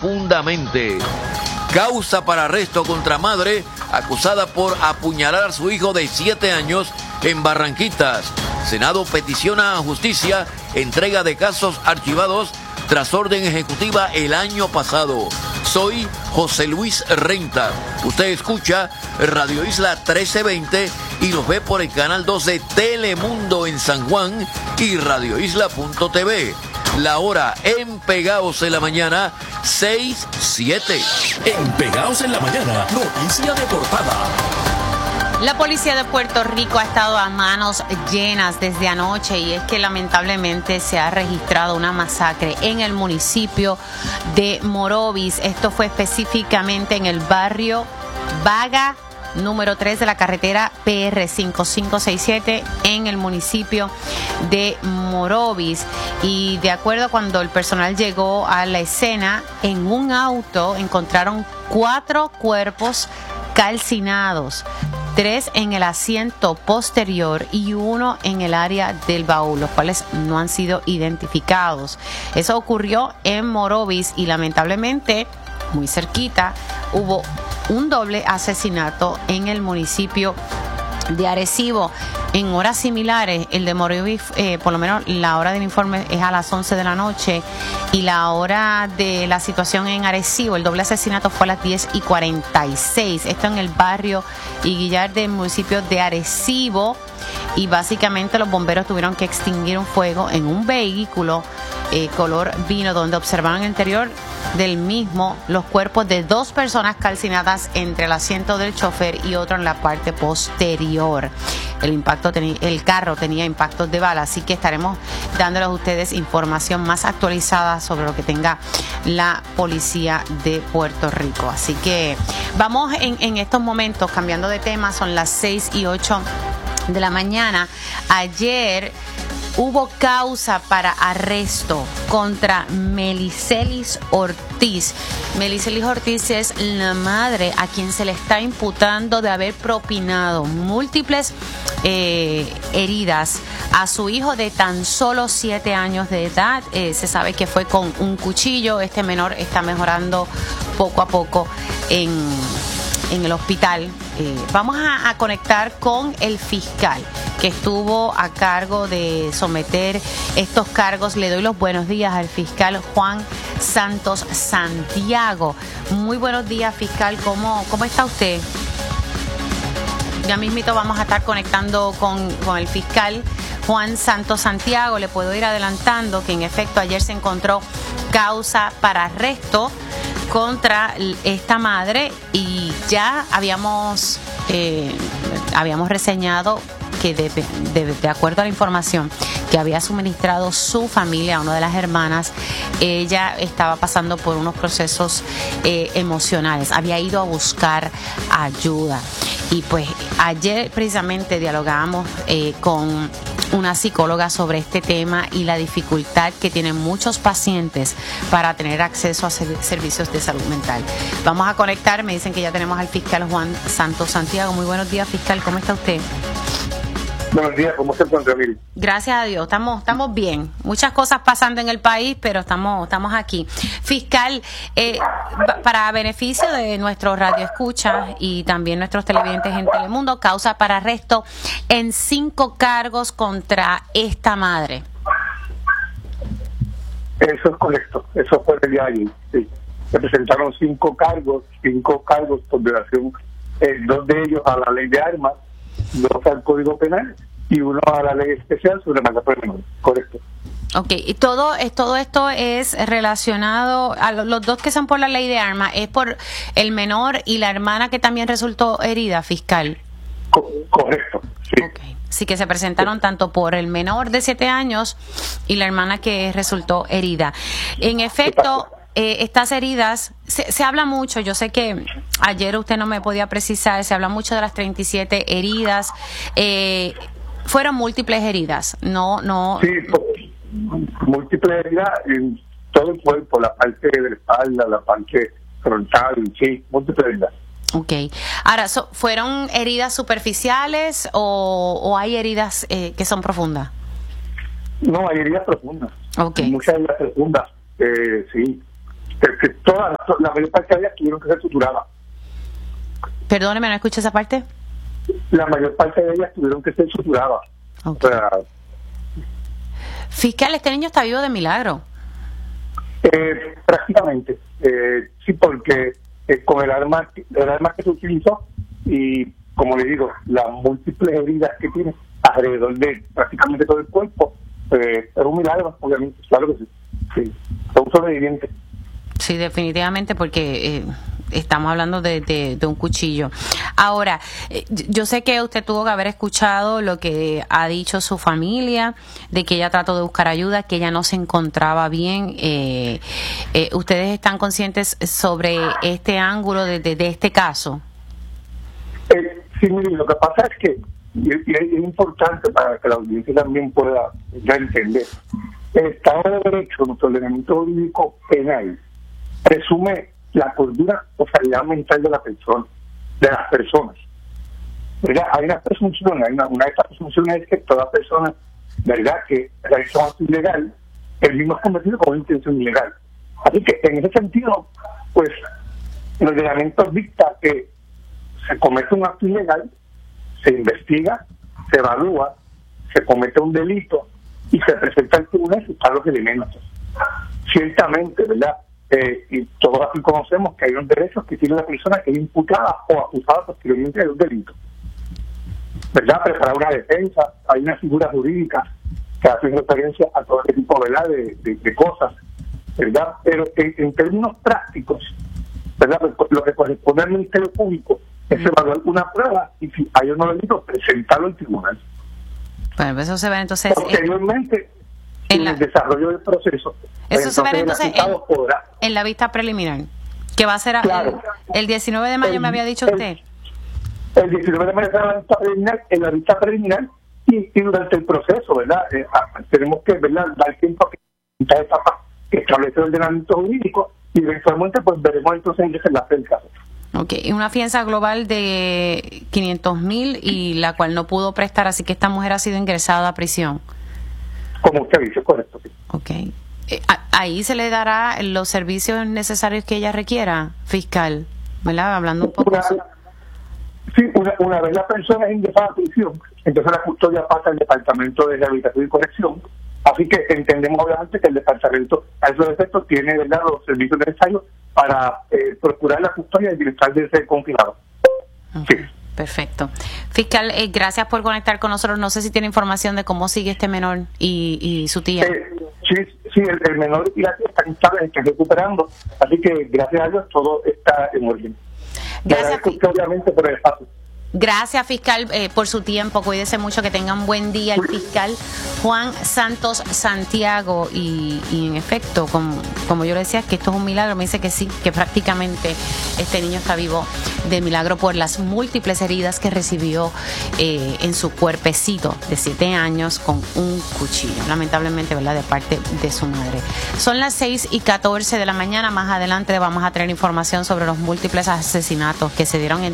profundamente. Causa para arresto contra madre acusada por apuñalar a su hijo de 7 años en Barranquitas. Senado peticiona a justicia entrega de casos archivados tras orden ejecutiva el año pasado. Soy José Luis Renta. Usted escucha Radio Isla 1320 y nos ve por el canal 2 de Telemundo en San Juan y radioisla.tv. La hora en Pegaos en la Mañana, 6:07. En Pegaos en la Mañana, noticia de portada. La policía de Puerto Rico ha estado a manos llenas desde anoche y es que lamentablemente se ha registrado una masacre en el municipio de Morovis. Esto fue específicamente en el barrio Vaga número 3 de la carretera PR 5567 en el municipio de Morovis. Y de acuerdo a cuando el personal llegó a la escena, en un auto encontraron 4 cuerpos calcinados, 3 en el asiento posterior y 1 en el área del baúl, los cuales no han sido identificados. Eso ocurrió en Morovis y lamentablemente muy cerquita hubo un doble asesinato en el municipio de Arecibo. En horas similares, el de Morovis, por lo menos la hora del informe es a las 11 de la noche y la hora de la situación en Arecibo, el doble asesinato fue a las 10:46. Esto en el barrio Iguillar del municipio de Arecibo y básicamente los bomberos tuvieron que extinguir un fuego en un vehículo color vino donde observaron en el interior del mismo los cuerpos de 2 personas calcinadas entre el asiento del chofer y otro en la parte posterior. El carro tenía impactos de bala, así que estaremos dándoles a ustedes información más actualizada sobre lo que tenga la policía de Puerto Rico. Así que vamos en estos momentos cambiando de tema, son las 6:08 de la mañana. Ayer hubo causa para arresto contra Melicelis Ortiz. Melicelis Ortiz es la madre a quien se le está imputando de haber propinado múltiples heridas a su hijo de tan solo 7 años de edad. Se sabe que fue con un cuchillo. Este menor está mejorando poco a poco en el hospital. Vamos a conectar con el fiscal que estuvo a cargo de someter estos cargos. Le doy los buenos días al fiscal Juan Santos Santiago. Muy buenos días, fiscal. ¿Cómo está usted? Ya mismito vamos a estar conectando con el fiscal Juan Santos Santiago. Le puedo ir adelantando que en efecto ayer se encontró causa para arresto contra esta madre y ya habíamos reseñado que de acuerdo a la información que había suministrado su familia, una de las hermanas, ella estaba pasando por unos procesos emocionales, había ido a buscar ayuda y pues ayer precisamente dialogamos con una psicóloga sobre este tema y la dificultad que tienen muchos pacientes para tener acceso a servicios de salud mental. Vamos a conectar, me dicen que ya tenemos al fiscal Juan Santos Santiago. Muy buenos días, fiscal, ¿cómo está usted? Buenos días, ¿cómo se encuentra, Mil? Gracias a Dios, estamos bien. Muchas cosas pasando en el país, pero estamos aquí. Fiscal, para beneficio de nuestros radioescuchas y también nuestros televidentes en Telemundo, causa para arresto en 5 cargos contra esta madre. Eso es correcto, eso fue el día de ayer, sí. Se presentaron 5 cargos por violación, 2 de ellos a la ley de armas, 2 al Código Penal y 1 a la ley especial sobre maltrato menor. Correcto. Ok, y todo esto es relacionado a los 2 que son por la ley de armas, es por el menor y la hermana que también resultó herida, fiscal. Correcto, sí. Okay. Sí, que se presentaron tanto por el menor de 7 años y la hermana que resultó herida. En efecto, estas heridas, se habla mucho, yo sé que ayer usted no me podía precisar, se habla mucho de las 37 heridas, fueron múltiples heridas, no. Sí, múltiples heridas en todo el cuerpo, la parte de la espalda, la parte frontal, sí, múltiples heridas. Ok. Ahora, ¿fueron heridas superficiales o hay heridas que son profundas? No, hay heridas profundas. Okay. Muchas heridas profundas, sí. que la mayor parte de ellas tuvieron que ser suturadas. Perdóneme, ¿no escuché esa parte? La mayor parte de ellas tuvieron que ser suturadas. Okay. O sea, fiscal, este niño está vivo de milagro. Prácticamente, sí, porque con el arma que se utilizó y, como le digo, las múltiples heridas que tiene alrededor de prácticamente todo el cuerpo, es un milagro, obviamente, claro que sí, es un sobreviviente. Sí, definitivamente, porque estamos hablando de un cuchillo. Ahora, yo sé que usted tuvo que haber escuchado lo que ha dicho su familia, de que ella trató de buscar ayuda, que ella no se encontraba bien. ¿Ustedes están conscientes sobre este ángulo de este caso? Sí, mire, lo que pasa es que, y es importante para que la audiencia también pueda ya entender, el Estado de Derecho, nuestro ordenamiento jurídico penal, presume la cordura o sanidad mental de las personas. ¿Verdad? Hay unas presunciones, una de estas presunciones es que toda persona, ¿verdad?, que realiza un acto ilegal, el mismo es convertido como una intención ilegal. Así que, en ese sentido, pues, el ordenamiento dicta que se comete un acto ilegal, se investiga, se evalúa, se comete un delito y se presenta al tribunal y está los elementos. Ciertamente, ¿verdad?, y todos aquí conocemos que hay unos derechos que tiene la persona que es imputada o acusada posteriormente de un delito, ¿verdad? Preparar una defensa, hay una figura jurídica que hace referencia a todo este tipo, ¿verdad?, de cosas, ¿verdad? Pero en términos prácticos, ¿verdad?, pues, lo que corresponde al Ministerio Público es evaluar una prueba y si hay un delito, presentarlo al tribunal. Bueno, eso se ve entonces posteriormente en el desarrollo del proceso. Eso se ve entonces en la vista preliminar, que va a ser claro, el 19 de mayo, me había dicho usted. El 19 de mayo será en la vista preliminar y durante el proceso, ¿verdad? Tenemos que, ¿verdad?, dar tiempo a que esta etapa que establece el ordenamiento jurídico y eventualmente pues veremos entonces en qué se hace el caso. Okay, una fianza global de 500,000 y la cual no pudo prestar, así que esta mujer ha sido ingresada a prisión. Como usted dice, correcto. Sí. Okay. Ahí se le dará los servicios necesarios que ella requiera, fiscal, ¿verdad? Hablando un poco. Una vez la persona es ingresada a prisión, entonces la custodia pasa al Departamento de Rehabilitación y Corrección. Así que entendemos obviamente que el departamento a esos efectos tiene, ¿verdad?, los servicios necesarios para procurar la custodia y bienestar de ese confinado. Okay. Sí. Perfecto. Fiscal, gracias por conectar con nosotros. No sé si tiene información de cómo sigue este menor y su tía. Sí, el menor y la tía están recuperando. Así que gracias a Dios todo está en orden. Gracias, obviamente, por el espacio. Gracias, fiscal, por su tiempo. Cuídese mucho, que tengan buen día. El fiscal Juan Santos Santiago. Y en efecto, como yo le decía, que esto es un milagro. Me dice que sí, que prácticamente este niño está vivo de milagro por las múltiples heridas que recibió en su cuerpecito de 7 años con un cuchillo. Lamentablemente, ¿verdad?, de parte de su madre. Son las 6:14 de la mañana. Más adelante vamos a tener información sobre los múltiples asesinatos que se dieron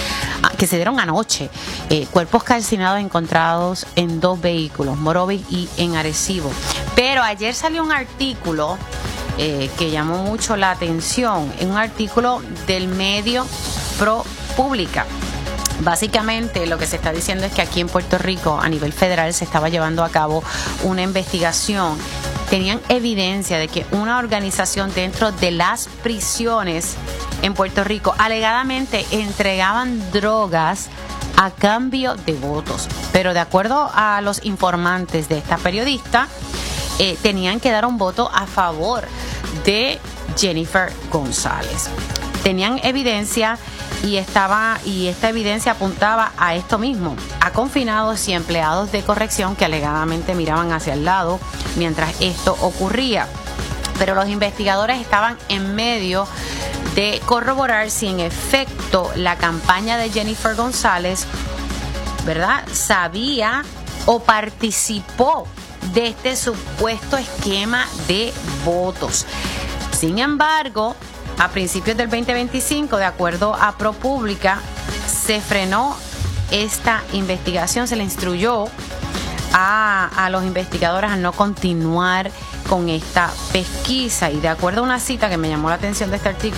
anoche, cuerpos calcinados encontrados en 2 vehículos, Morovis y en Arecibo. Pero ayer salió un artículo que llamó mucho la atención, un artículo del medio ProPublica. Básicamente lo que se está diciendo es que aquí en Puerto Rico, a nivel federal, se estaba llevando a cabo una investigación. Tenían evidencia de que una organización dentro de las prisiones en Puerto Rico alegadamente entregaban drogas a cambio de votos. Pero de acuerdo a los informantes de esta periodista, tenían que dar un voto a favor de Jennifer González. Tenían evidencia y esta evidencia apuntaba a esto mismo, a confinados y empleados de corrección que alegadamente miraban hacia el lado mientras esto ocurría. Pero los investigadores estaban en medio de corroborar si en efecto la campaña de Jennifer González, ¿verdad?, sabía o participó de este supuesto esquema de votos. Sin embargo, a principios del 2025, de acuerdo a ProPublica, se frenó esta investigación, se le instruyó a los investigadores a no continuar con esta pesquisa. Y de acuerdo a una cita que me llamó la atención de este artículo,